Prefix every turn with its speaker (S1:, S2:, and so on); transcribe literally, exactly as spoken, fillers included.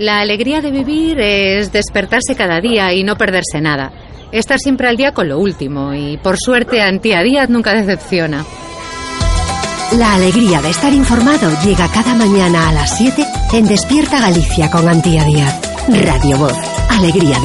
S1: La alegría de vivir es despertarse cada día y no perderse nada. Estar siempre al día con lo último y, por suerte, Antía Díaz nunca decepciona.
S2: La alegría de estar informado llega cada mañana a las siete en Despierta Galicia con Antía Díaz. Radio Voz. Alegría.